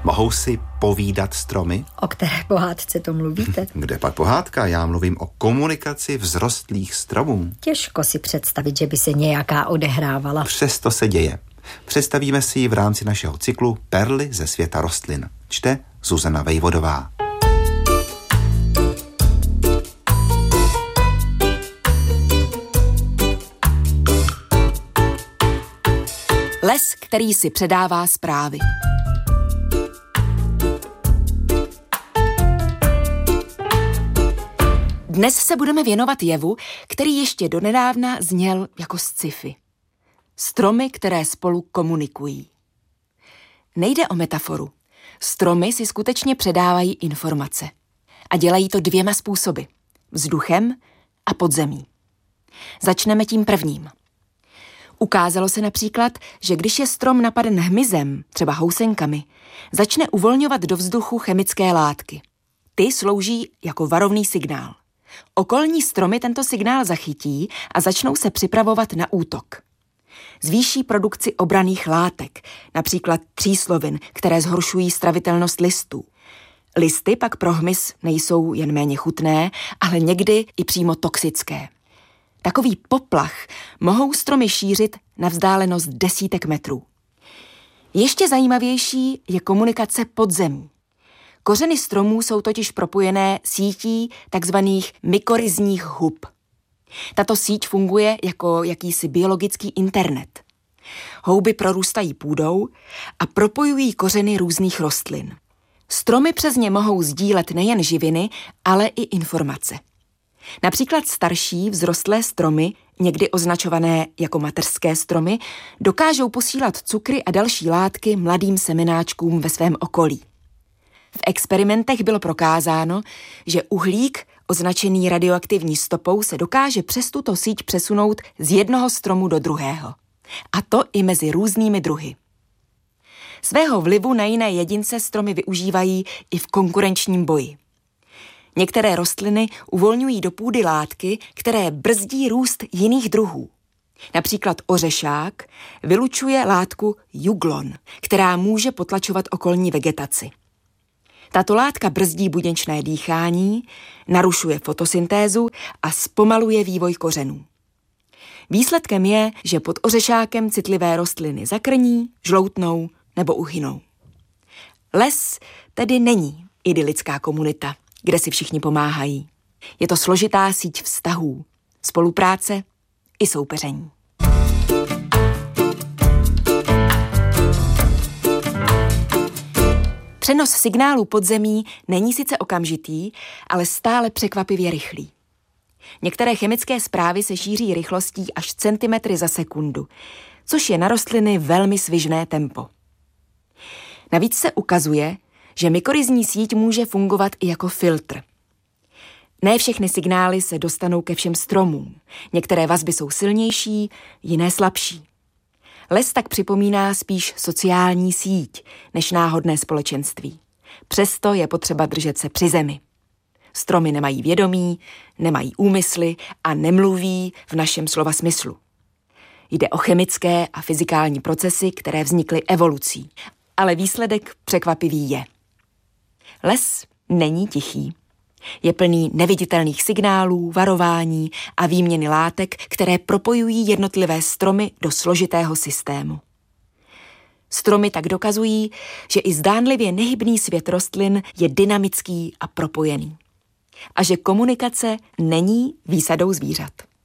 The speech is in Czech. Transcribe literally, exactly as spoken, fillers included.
Mohou si povídat stromy? O které pohádce to mluvíte? Kde pak pohádka? Já mluvím o komunikaci vzrostlých stromů. Těžko si představit, že by se nějaká odehrávala. Přesto se děje. Představíme si ji v rámci našeho cyklu Perly ze světa rostlin. Čte Zuzana Vejvodová. Les, který si předává zprávy. Dnes se budeme věnovat jevu, který ještě donedávna zněl jako sci-fi. Stromy, které spolu komunikují. Nejde o metaforu. Stromy si skutečně předávají informace. A dělají to dvěma způsoby. Vzduchem a podzemí. Začneme tím prvním. Ukázalo se například, že když je strom napaden hmyzem, třeba housenkami, začne uvolňovat do vzduchu chemické látky. Ty slouží jako varovný signál. Okolní stromy tento signál zachytí a začnou se připravovat na útok. Zvýší produkci obranných látek, například tříslovin, které zhoršují stravitelnost listů. Listy pak pro hmyz nejsou jen méně chutné, ale někdy i přímo toxické. Takový poplach mohou stromy šířit na vzdálenost desítek metrů. Ještě zajímavější je komunikace podzemí. Kořeny stromů jsou totiž propojené sítí takzvaných mykoryzních hub. Tato síť funguje jako jakýsi biologický internet. Houby prorůstají půdou a propojují kořeny různých rostlin. Stromy přes ně mohou sdílet nejen živiny, ale i informace. Například starší vzrostlé stromy, někdy označované jako mateřské stromy, dokážou posílat cukry a další látky mladým semenáčkům ve svém okolí. V experimentech bylo prokázáno, že uhlík, označený radioaktivní stopou, se dokáže přes tuto síť přesunout z jednoho stromu do druhého. A to i mezi různými druhy. Svého vlivu na jiné jedince stromy využívají i v konkurenčním boji. Některé rostliny uvolňují do půdy látky, které brzdí růst jiných druhů. Například ořešák vylučuje látku juglon, která může potlačovat okolní vegetaci. Tato látka brzdí buněčné dýchání, narušuje fotosyntézu a zpomaluje vývoj kořenů. Výsledkem je, že pod ořešákem citlivé rostliny zakrní, žloutnou nebo uhynou. Les tedy není idylická komunita, kde si všichni pomáhají. Je to složitá síť vztahů, spolupráce i soupeření. Přenos signálů podzemí není sice okamžitý, ale stále překvapivě rychlý. Některé chemické zprávy se šíří rychlostí až centimetry za sekundu, což je na rostliny velmi svižné tempo. Navíc se ukazuje, že mykoryzní síť může fungovat i jako filtr. Ne všechny signály se dostanou ke všem stromům. Některé vazby jsou silnější, jiné slabší. Les tak připomíná spíš sociální síť než náhodné společenství. Přesto je potřeba držet se při zemi. Stromy nemají vědomí, nemají úmysly a nemluví v našem slova smyslu. Jde o chemické a fyzikální procesy, které vznikly evolucí, ale výsledek překvapivý je. Les není tichý. Je plný neviditelných signálů, varování a výměny látek, které propojují jednotlivé stromy do složitého systému. Stromy tak dokazují, že i zdánlivě nehybný svět rostlin je dynamický a propojený. A že komunikace není výsadou zvířat.